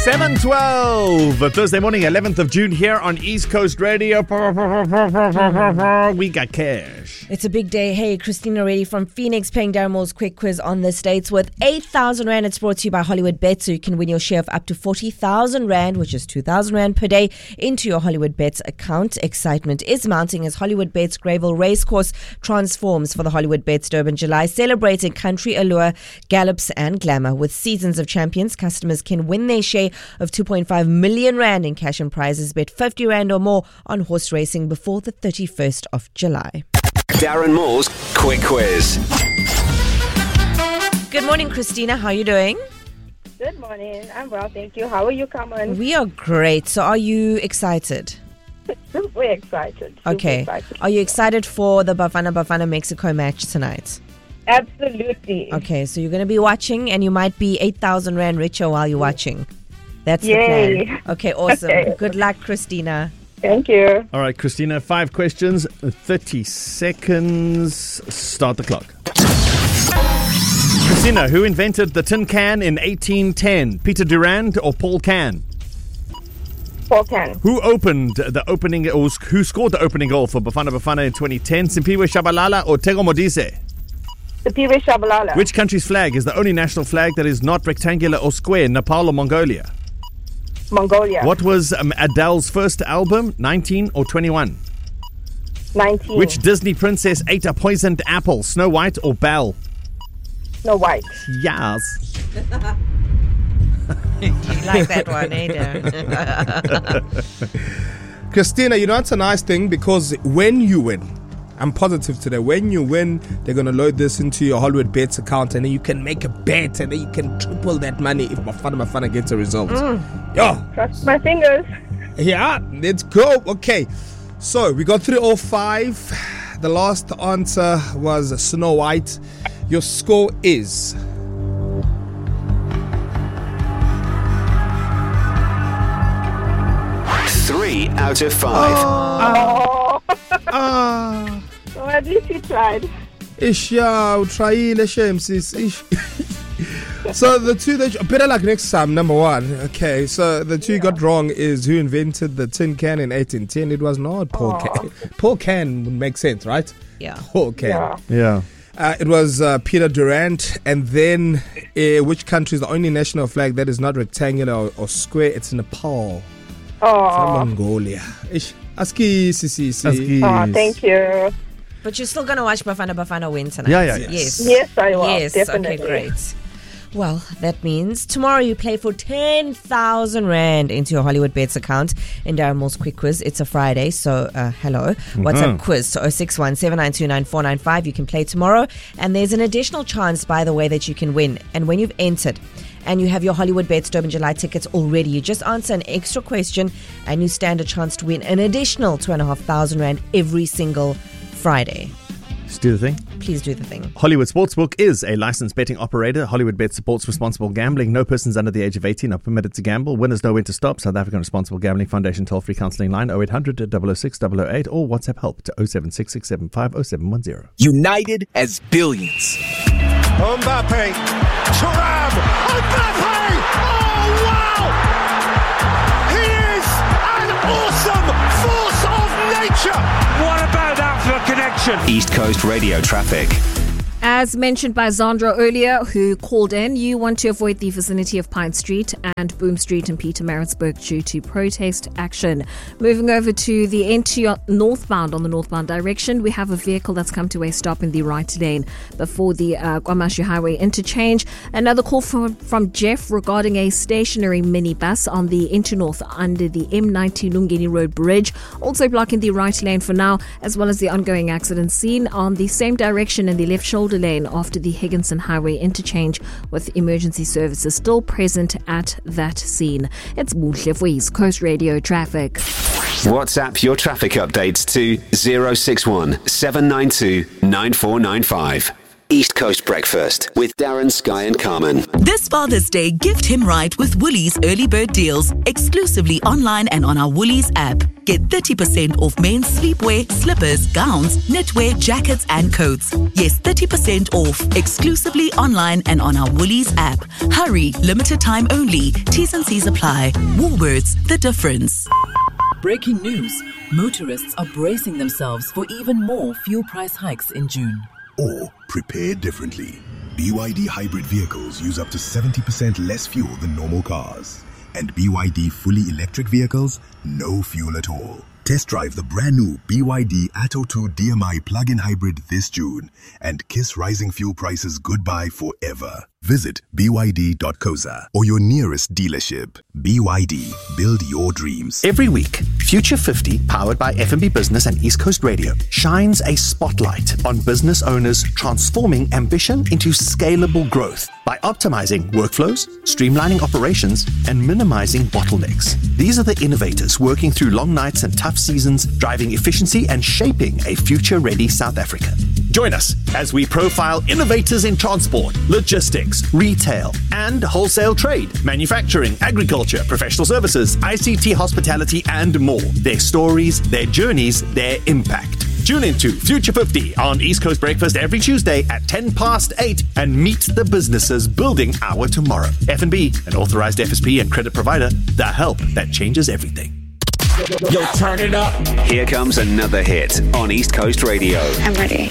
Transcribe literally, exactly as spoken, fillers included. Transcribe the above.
seven twelve, Thursday morning, eleventh of June here on East Coast Radio. We got cash. It's a big day. Hey, Christina Reddy from Phoenix playing Darren Moore's quick quiz on the States with eight thousand Rand. It's brought to you by Hollywood Bets, so you can win your share of up to forty thousand Rand, which is two thousand Rand per day, into your Hollywood Bets account. Excitement is mounting as Hollywood Bets Greyville Racecourse transforms for the Hollywood Bets Durban July, celebrating country allure, gallops and glamour. With seasons of champions, customers can win their share of two point five million Rand in cash and prizes. Bet fifty Rand or more on horse racing before the thirty-first of July. Darren Moore's Quick Quiz. Good morning, Christina. How are you doing? Good morning. I'm well, thank you. How are you, Carmen? We are great. So are you excited? Super excited. Super Okay. excited. Are you excited for the Bafana Bafana Mexico match tonight? Absolutely. Okay, so you're going to be watching and you might be eight thousand Rand richer while you're watching. That's Yay. the plan. Okay, awesome. Okay. Good luck, Christina. Thank you. All right, Christina, five questions, thirty seconds. Start the clock. Christina, who invented the tin can in eighteen ten? Peter Durand or Paul Can? Paul Can. Who opened the opening, or who scored the opening goal for Bafana Bafana in twenty ten? Simpiwe Shabalala or Tego Modise? The Piwe Shabalala. Which country's flag is the only national flag that is not rectangular or square? Nepal or Mongolia? Mongolia. What was um, Adele's first album, nineteen or twenty-one? nineteen. Which Disney princess ate a poisoned apple, Snow White or Belle? Snow White. Yes. You like that one, eh, Darren? Christina, you know, it's a nice thing because when you win, I'm positive today, when you win, they're going to load this into your Hollywood Bets account and then you can make a bet and then you can triple that money if Bafana Bafana gets a result. Mm. Yeah. Cross my fingers. Yeah, let's go. Okay, so we got through all five. The last answer was Snow White. Your score is... Three out of five. Oh. Ah, So at least you tried. ish, yeah, try shame, sis. Ish. So the two that you, better luck next time. Number one, okay. So the two you got wrong is who invented the tin can in eighteen ten. It was not Paul Aw. Can. Paul Can would make sense, right? Yeah. Paul Can. Yeah. Yeah. Uh, it was uh, Peter Durand, and then uh, which country is the only national flag that is not rectangular or, or square? It's Nepal. Oh. From Mongolia. Ish. Aski, si, si, si. Aski. Oh, thank you. But you're still going to watch Bafana Bafana win tonight? Yeah, yeah, yeah. Yes. Yes, I will. Yes, Definitely. okay, great. Well, that means tomorrow you play for ten thousand Rand into your Hollywood Bets account in Darren Moore's Quick Quiz. It's a Friday, so uh, hello. WhatsApp quiz, so oh six one, seven nine two, nine four nine five. You can play tomorrow. And there's an additional chance, by the way, that you can win. And when you've entered and you have your Hollywood Bets Durban July tickets already, you just answer an extra question and you stand a chance to win an additional two thousand five hundred Rand every single Friday. Just do the thing. Please do the thing. Hollywood Sportsbook is a licensed betting operator. Hollywood Bet supports responsible gambling. No persons under the age of eighteen are permitted to gamble. Winners know when to stop. South African Responsible Gambling Foundation toll-free counselling line oh eight hundred, double oh six, double oh eight or WhatsApp help to oh seven six six seven five oh seven one oh. United as billions. Mbappe, Thuram, Mbappe! Oh wow! He is an awesome force of nature. What about that for a connection? East Coast Radio traffic. As mentioned by Zandra earlier, who called in, you want to avoid the vicinity of Pine Street and Boom Street in Pietermaritzburg due to protest action. Moving over to the N two northbound on the northbound direction, we have a vehicle that's come to a stop in the right lane before the uh, Kwamashu Highway interchange. Another call from, from Jeff regarding a stationary minibus on the N two North under the M ninety Lungeni Road Bridge, also blocking the right lane for now, as well as the ongoing accident scene on the same direction in the left shoulder lane after the Higginson Highway interchange, with emergency services still present at that scene. It's Muhle for East Coast Radio traffic. WhatsApp your traffic updates to oh six one, seven nine two, nine four nine five. East Coast Breakfast with Darren, Sky and Carmen. This Father's Day, gift him right with Woolies early bird deals, exclusively online and on our Woolies app. Get thirty percent off men's sleepwear, slippers, gowns, knitwear, jackets and coats. Yes, thirty percent off, exclusively online and on our Woolies app. Hurry, limited time only. T's and C's apply. Woolworths, the difference. Breaking news. Motorists are bracing themselves for even more fuel price hikes in June. Or prepare differently. B Y D hybrid vehicles use up to seventy percent less fuel than normal cars. And B Y D fully electric vehicles, no fuel at all. Test drive the brand new B Y D Atto two D M I plug-in hybrid this June and kiss rising fuel prices goodbye forever. Visit b y d dot co za or your nearest dealership. B Y D, build your dreams. Every week, Future fifty, powered by F and B Business and East Coast Radio, shines a spotlight on business owners transforming ambition into scalable growth by optimizing workflows, streamlining operations, and minimizing bottlenecks. These are the innovators working through long nights and tough seasons, driving efficiency and shaping a future-ready South Africa. Join us as we profile innovators in transport, logistics, retail, and wholesale trade, manufacturing, agriculture, professional services, I C T, hospitality, and more. Their stories, their journeys, their impact. Tune into Future fifty on East Coast Breakfast every Tuesday at ten past eight and meet the businesses building our tomorrow. F and B, an authorized F S P and credit provider, the help that changes everything. Yo, turn it up. Here comes another hit on East Coast Radio. I'm ready.